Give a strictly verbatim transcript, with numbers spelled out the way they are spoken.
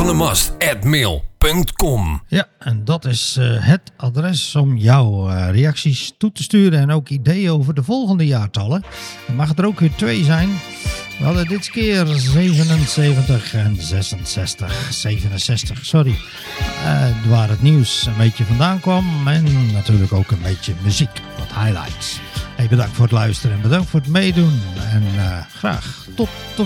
van de mast at mail punt com. Ja, en dat is uh, het adres om jouw uh, reacties toe te sturen en ook ideeën over de volgende jaartallen. Dan mag het er ook weer twee zijn. We hadden dit keer zevenenzeventig en zesenzestig, zevenenzestig, sorry. Uh, waar het nieuws een beetje vandaan kwam en natuurlijk ook een beetje muziek, wat highlights. Hey, bedankt voor het luisteren en bedankt voor het meedoen en uh, graag tot de